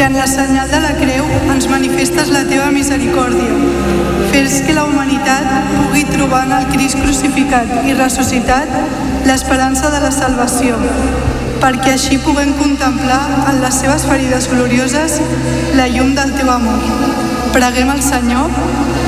en la senyal de la creu ens manifestes la teva misericòrdia. Fes que la humanitat pugui trobar en el Crist crucificat i ressuscitat l'esperança de la salvació, perquè així puguem contemplar en les seves ferides glorioses la llum del teu amor. Preguem al Senyor